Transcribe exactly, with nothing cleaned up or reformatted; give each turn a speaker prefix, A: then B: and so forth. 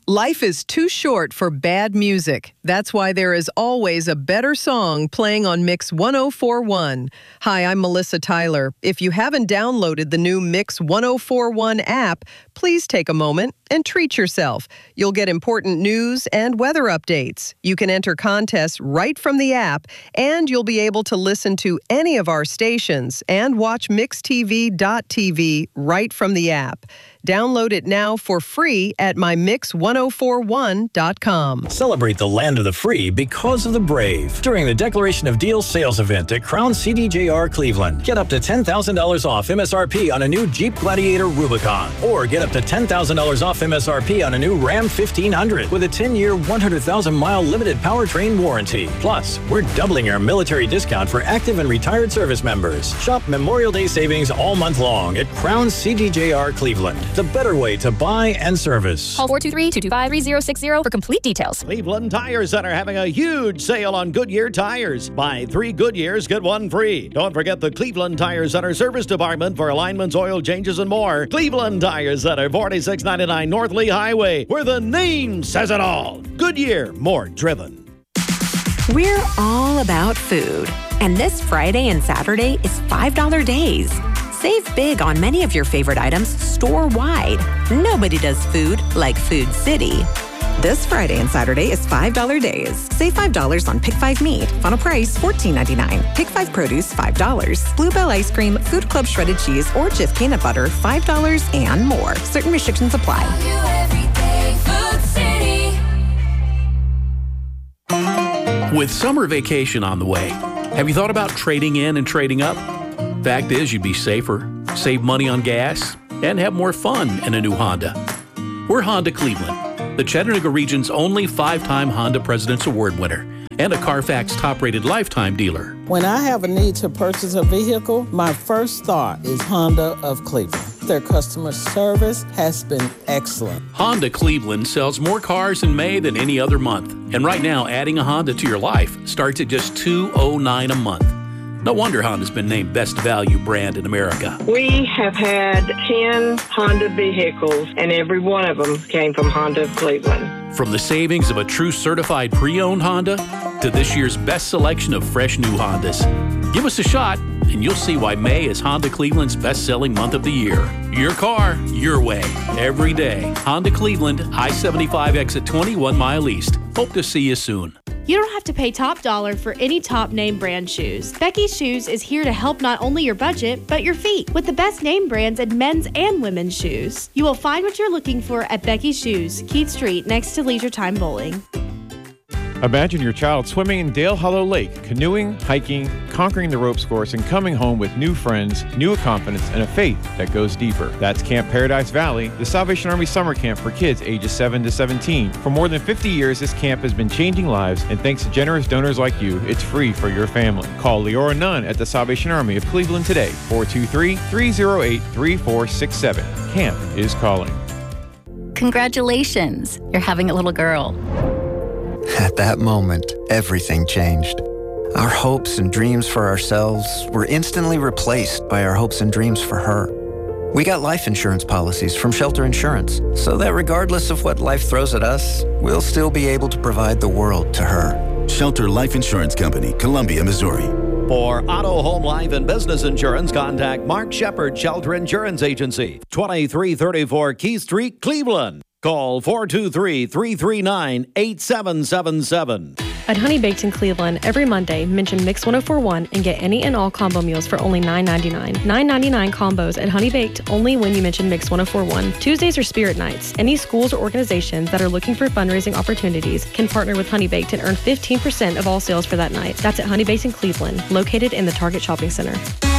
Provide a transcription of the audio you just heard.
A: Life is too short for bad music. That's why there is always a better song playing on Mix one oh four point one. Hi, I'm Melissa Tyler. If you haven't downloaded the new Mix one oh four point one app, please take a moment and treat yourself. You'll get important news and weather updates. You can enter contests right from the app, and you'll be able to listen to any of our stations and watch mix t v dot t v right from the app. Download it now for free at my mix one oh four one dot com.
B: Celebrate the land of the free because of the brave during the Declaration of Deals sales event at Crown C D J R Cleveland. Get up to ten thousand dollars off M S R P on a new Jeep Gladiator Rubicon, or get up to ten thousand dollars off M S R P on a new Ram fifteen hundred with a ten-year, one hundred thousand mile limited powertrain warranty. Plus, we're doubling our military discount for active and retired service members. Shop Memorial Day savings all month long at Crown C D J R Cleveland. The better way to buy and service.
C: Call four two three, two two five, three zero six zero for complete details.
D: Cleveland Tire Center having a huge sale on Goodyear tires. Buy three Goodyears, get one free. Don't forget the Cleveland Tire Center service department for alignments, oil changes, and more. Cleveland Tire Center, forty-six ninety-nine North Lee Highway, where the name says it all. Goodyear, more driven.
E: We're all about food. And this Friday and Saturday is five dollar days. Save big on many of your favorite items store-wide. Nobody does food like Food City. This Friday and Saturday is five dollar days. Save five dollars on Pick five meat. Final price fourteen ninety-nine. Pick five produce, five dollars. Bluebell ice cream, Food Club shredded cheese, or Jif peanut butter, five dollars and more. Certain restrictions apply.
F: With summer vacation on the way, have you thought about trading in and trading up? Fact is, you'd be safer, save money on gas, and have more fun in a new Honda. We're Honda Cleveland, the Chattanooga region's only five-time Honda President's Award winner and a Carfax top-rated lifetime dealer.
G: When I have a need to purchase a vehicle, my first thought is Honda of Cleveland. Their customer service has been excellent.
F: Honda Cleveland sells more cars in May than any other month. And right now, adding a Honda to your life starts at just two hundred nine dollars a month. No wonder Honda's been named Best Value Brand in America.
H: We have had ten Honda vehicles, and every one of them came from Honda of Cleveland.
F: From the savings of a true certified pre-owned Honda to this year's best selection of fresh new Hondas. Give us a shot, and you'll see why May is Honda Cleveland's best-selling month of the year. Your car, your way, every day. Honda Cleveland, I seventy-five exit twenty, one mile east. Hope to see you soon.
I: You don't have to pay top dollar for any top name brand shoes. Becky's Shoes is here to help not only your budget, but your feet with the best name brands in men's and women's shoes. You will find what you're looking for at Becky's Shoes, Keith Street, next to Leisure Time Bowling.
J: Imagine your child swimming in Dale Hollow Lake, canoeing, hiking, conquering the ropes course, and coming home with new friends, new confidence, and a faith that goes deeper. That's Camp Paradise Valley, the Salvation Army summer camp for kids ages seven to seventeen. For more than fifty years, this camp has been changing lives, and thanks to generous donors like you, it's free for your family. Call Leora Nunn at the Salvation Army of Cleveland today, four two three, three oh eight, three four six seven. Camp is calling.
C: Congratulations, you're having a little girl.
K: At that moment, everything changed. Our hopes and dreams for ourselves were instantly replaced by our hopes and dreams for her. We got life insurance policies from Shelter Insurance, so that regardless of what life throws at us, we'll still be able to provide the world to her.
L: Shelter Life Insurance Company, Columbia, Missouri.
D: For auto, home, life, and business insurance, contact Mark Shepard, Shelter Insurance Agency, twenty-three thirty-four Keith Street, Cleveland. Call four two three, three three nine, eight seven seven seven.
I: At Honey Baked in Cleveland, every Monday, mention Mix one oh four point one and get any and all combo meals for only nine ninety-nine. nine ninety-nine combos at Honey Baked only when you mention Mix one oh four point one. Tuesdays are Spirit Nights. Any schools or organizations that are looking for fundraising opportunities can partner with Honey Baked and earn fifteen percent of all sales for that night. That's at Honey Baked in Cleveland, located in the Target Shopping Center.